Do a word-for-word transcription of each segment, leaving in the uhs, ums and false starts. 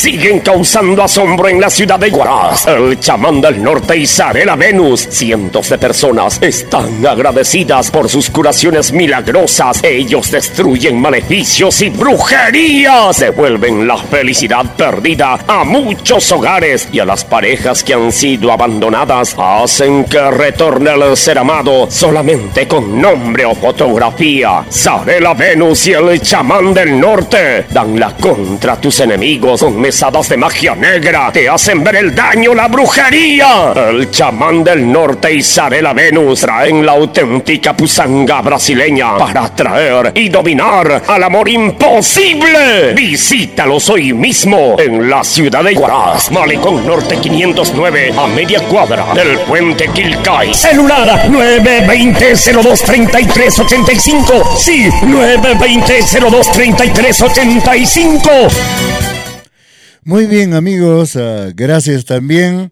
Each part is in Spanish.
siguen causando asombro en la ciudad de Huaraz. El chamán del norte Isarela Venus. Cientos de personas están agradecidas por sus curaciones milagrosas. Ellos destruyen maleficios y brujerías. Devuelven la felicidad perdida a muchos hogares y a las parejas que han sido abandonadas. Hacen que retorne el ser amado solamente con nombre o fotografía. Isarela Venus y el chamán del norte dan la contra a tus enemigos con mesadas de magia negra. Te hacen ver el daño, la brujería. El chamán del norte y Isarela Venus traen la auténtica pusanga brasileña para atraer y dominar al amor imposible. Visítalos hoy mismo en la ciudad de Huaraz, Malecón Norte quinientos nueve, a media cuadra del puente Quilcay. Celular nueve veinte, cero dos treinta y tres ochenta y cinco. Sí, nueve veinte, cero dos treinta y tres ochenta y cinco. Muy bien, amigos, uh, gracias también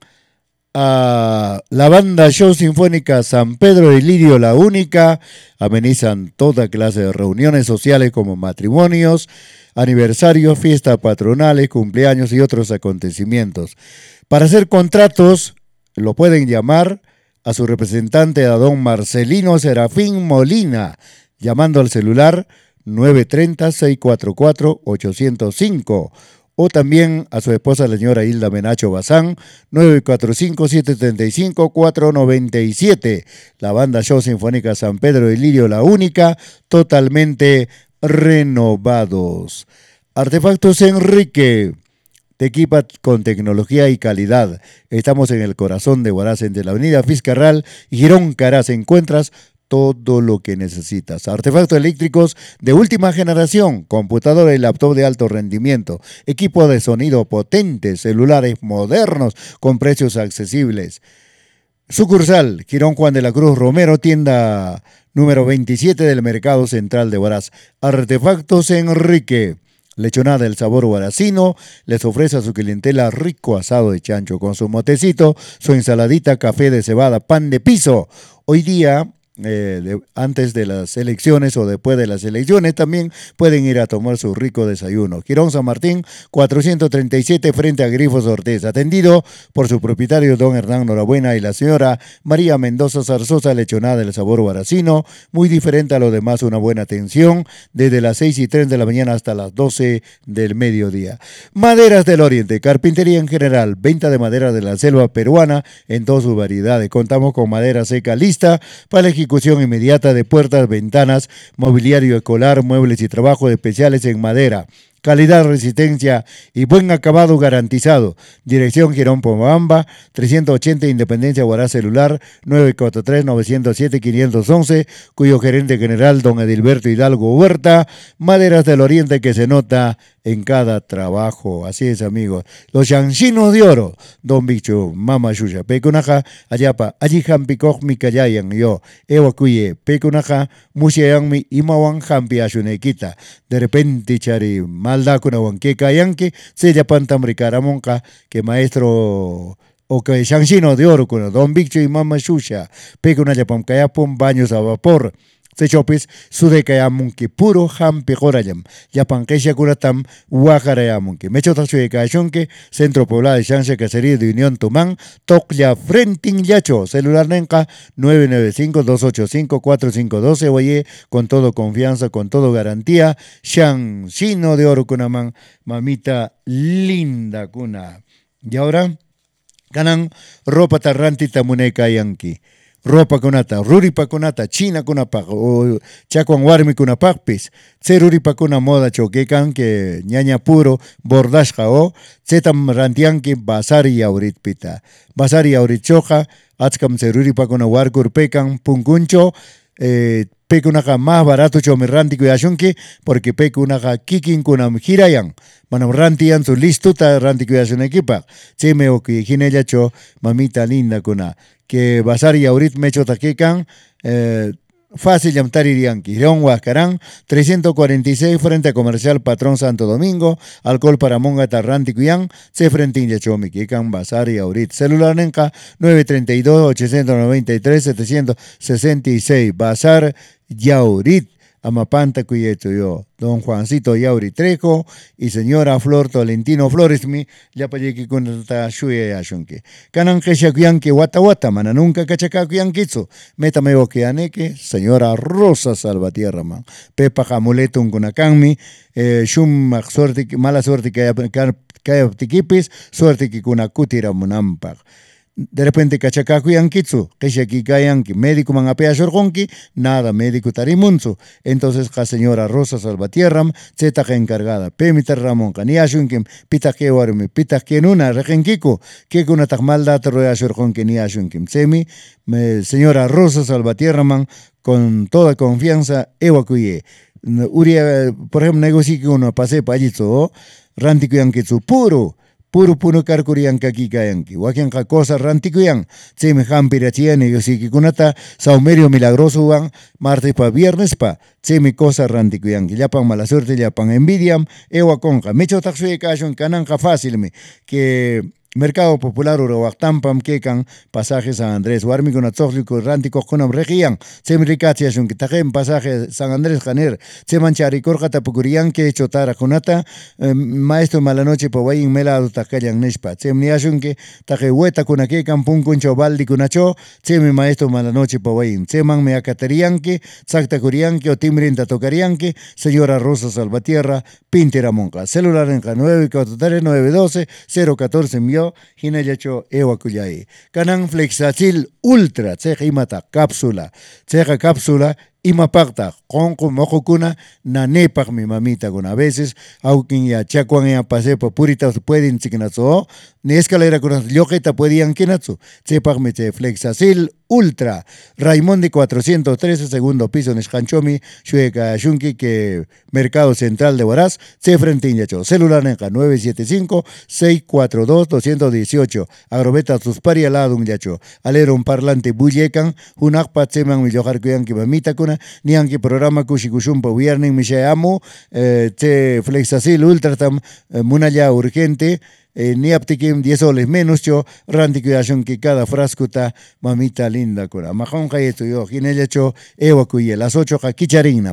a la banda Show Sinfónica San Pedro de Lirio La Única. Amenizan toda clase de reuniones sociales como matrimonios, aniversarios, fiestas patronales, cumpleaños y otros acontecimientos. Para hacer contratos, lo pueden llamar a su representante, a don Marcelino Serafín Molina, llamando al celular nueve tres cero, seis cuatro cuatro, ocho cero cinco, o también a su esposa, la señora Hilda Menacho Bazán, nueve cuatro cinco, siete tres cinco, cuatro nueve siete. La banda Show Sinfónica San Pedro de Lirio La Única, totalmente renovados. Artefactos Enrique, te equipa con tecnología y calidad. Estamos en el corazón de Huaraz, entre la avenida Fiscarral y Girón Caraz. Encuentras todo lo que necesitas. Artefactos eléctricos de última generación, computadora y laptop de alto rendimiento, equipo de sonido potente, celulares modernos con precios accesibles. Sucursal, Girón Juan de la Cruz Romero, tienda número veintisiete del Mercado Central de Huaraz. Artefactos Enrique, lechonada del sabor huaracino, les ofrece a su clientela rico asado de chancho con su motecito, su ensaladita, café de cebada, pan de piso. Hoy día, Eh, de, antes de las elecciones o después de las elecciones, también pueden ir a tomar su rico desayuno. Girón San Martín, cuatrocientos treinta y siete, frente a Grifos Ortiz, atendido por su propietario don Hernán Norabuena y la señora María Mendoza Zarzosa, lechonada del sabor huaracino, muy diferente a lo demás, una buena atención desde las seis y tres de la mañana hasta las doce del mediodía. Maderas del Oriente, carpintería en general, venta de madera de la selva peruana en todas sus variedades. Contamos con madera seca lista para la ejecución inmediata de puertas, ventanas, mobiliario escolar, muebles y trabajos especiales en madera. Calidad, resistencia y buen acabado garantizado. Dirección Girón Pomabamba, trescientos ochenta Independencia Huaraz, celular nueve cuatro tres, nueve cero siete, cinco uno uno, cuyo gerente general don Edilberto Hidalgo Huerta. Maderas del Oriente que se nota en cada trabajo. Así es, amigos. Los chanchinos de oro, don Bicho, mama yuya, pecunaja, ayapa, allí jampicoj mi callayan yo, ewa cuye, pecunaja, musheyanmi, imawan jampi ashunequita. De repente, chari, malda kuna wanque kayanque, se yapan tamricaramonca, que maestro o que chanchino de oro kuna, don Bicho y mama yuya, pecuna yapam kayapon, baños a vapor. Sechopis, sudekayamunki, puro hampi jorayam, yapanquesia curatam, huajarayamunki. Mechota suyekayonke, Centro Poblado de Chancha Cacería de Unión Tumán, Toclia Frentin Yacho, celular Nenca, nueve nueve cinco, dos ocho cinco, cuatro cinco uno dos, oye, con todo confianza, con todo garantía, Chanchino de oro kunaman, mamita linda kuna. Y ahora, ganan ropa tarranti tamuneca yanki. Ropa kunata, ruri pakunata, china kunapag, o chacuan warmi kunapagpis, tse ruri pakuna moda choquecan que ñaña puro, bordashka o, tsetam rantianki basari yauritpita. Basari yaurichoja, atskam tse ruri pakuna warkur pecan, punkuncho, eh, pecunaja más barato chomirranti kuyashunki, porque pecunaja kikin kunam girayan. Manam rantian su listuta ranti kuyashun equipa. Cheme o que ginella cho, mamita linda kuna. Que basari ahorita me echo taquecan, eh, fácil llamar irianqui, León Huascarán, trescientos cuarenta y seis, frente a Comercial Patrón Santo Domingo, alcohol para monga tarranti cuyán, se frente in yachomi, quecan basari ahorita. Celular nenca, nueve tres dos, ocho nueve tres, siete seis seis, basar yaurit. Amapanta Cuyeto yo, don Juancito Yauri Trejo y señora Flor Tolentino Flores mi, ya payeki con ta shuya ya shunke. Kanan kesha kuyanki wata wata, mana nunca kachaka kuyankitsu. Meta me okeaneke, señora Rosa Salvatierra man. Pepa Jamuleto un kunakanmi, eh, shum suerte, mala suerte que haya tikipis, suerte que kunakutira munampak. De repente cachacacu yankitsu, keshaki kayanki, médico man apea shorgonki, nada médico tarimunzu. Entonces la señora Rosa Salvatierram, zeta encargada, pemita Ramón, kaniashunkim, pitake warmi, pitake nuna, regenkiku, que kuna takmalda terroya shorgonki niashunkim. Semi, señora Rosa Salvatierram, con toda confianza, evacuye. Uria, por ejemplo, negocio que uno pase pa allitzo, rantiku yankitsu, puro. Puro puro karkurian kaki kayanki. Wakian ka cosa rantikuyan. Tseme hampirachian y yosiki kunata. Saumerio milagroso van. Martes pa viernes pa. Tseme cosa rantikuyan. Yapan mala suerte, yapan envidiam. Ewa conca. Mecho taxue kashon kananka fácil me. Que Mercado Popular Uruguactampam kekan pasaje San Andrés. Warmi con atzóxlico rántico conam regian. Sem ricatia shun que tajem pasaje San Andrés Janer. Semanchari corjata pukurian que chotara conata. Eh, maestro malanoche powayin melado takayan neshpa. Sem niashun que taje hueta con akekan pun concho baldi kunacho. Sem maestro malanoche powayin. Seman me acaterian que sakta curian que o timrin tatokarian que señora Rosa Salvatierra Pintera Monca. Celular en nueve cuatro tres nueve uno dos cero uno cuatro millón. Hina yacho ewa kuyai. Kanang Flexacil Ultra, tseja imata cápsula. Tseja cápsula imapakta. Konko mojokuna na nepak mi mamita con a veces. Aukin ya chakuan ya pase pa purita pueden chikinatso. Ni escalera con liojeta podían kinatsu. Tsepak me tse Flexacil Ultra. Raimón de cuatrocientos trece, segundo piso en Escanchomi, Shueca Shunki, que Mercado Central de Huaraz, se frente en Yacho. Celular en nueve siete cinco, seis cuatro dos, dos uno ocho. Agrobeta Suspari al lado un Yacho. Alero un parlante Buyekan, un akpa tseman millojar kuyan ki mamita kuna, ni anki programa kushikushumpa viernes mishayamu, eh, te Flexacil Ultra tam eh, munaya urgente. Eh, ni aptikim diez soles menos yo rantikuyashun que cada frasco ta mamita linda cura majón esto yo ginellacho evacuye las ocho kicharina.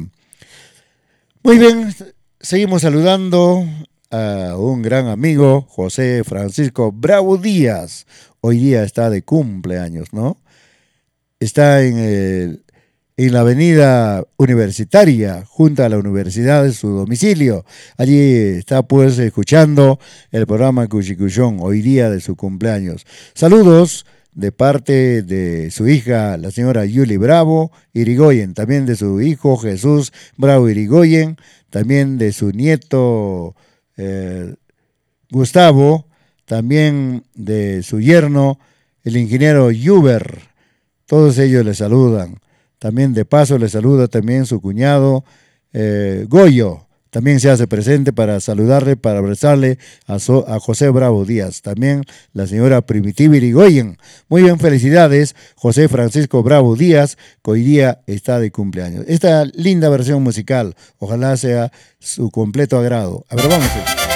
Muy bien, seguimos saludando a un gran amigo, José Francisco Bravo Díaz. Hoy día está de cumpleaños, ¿no? Está en el en la avenida Universitaria, junto a la universidad de su domicilio. Allí está pues escuchando el programa Cuchicuchón, hoy día de su cumpleaños. Saludos de parte de su hija, la señora Yuli Bravo Irigoyen, también de su hijo Jesús Bravo Irigoyen, también de su nieto eh, Gustavo, también de su yerno, el ingeniero Yuber. Todos ellos le saludan. También de paso le saluda también su cuñado eh, Goyo. También se hace presente para saludarle, para abrazarle a, so, a José Bravo Díaz. También la señora Primitiva Irigoyen. Muy bien, felicidades, José Francisco Bravo Díaz, que hoy día está de cumpleaños. Esta linda versión musical, ojalá sea su completo agrado. A ver, vamos.